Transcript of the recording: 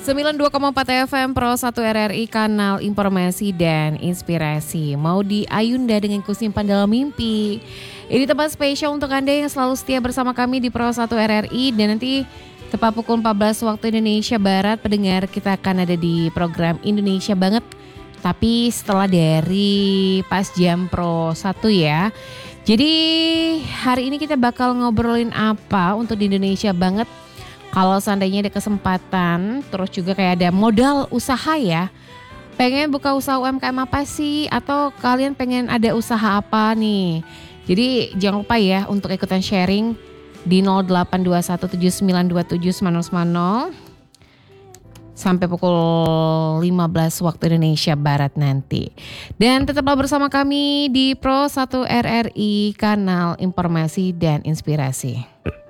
92,4 FM Pro 1 RRI, kanal informasi dan inspirasi. Mau di Ayunda dengan kusimpan dalam mimpi. Ini tempat spesial untuk Anda yang selalu setia bersama kami di Pro 1 RRI. Dan nanti tepat pukul 14 waktu Indonesia Barat, pendengar, kita akan ada di program Indonesia Banget. Tapi setelah dari pas jam Pro 1 ya. Jadi hari ini kita bakal ngobrolin apa untuk di Indonesia Banget. Kalau seandainya ada kesempatan, terus juga kayak ada modal usaha ya. Pengen buka usaha UMKM apa sih? Atau kalian pengen ada usaha apa nih? Jadi jangan lupa ya untuk ikutan sharing di 0821792790 sampai pukul 15 waktu Indonesia Barat nanti. Dan tetaplah bersama kami di Pro 1 RRI, kanal informasi dan inspirasi.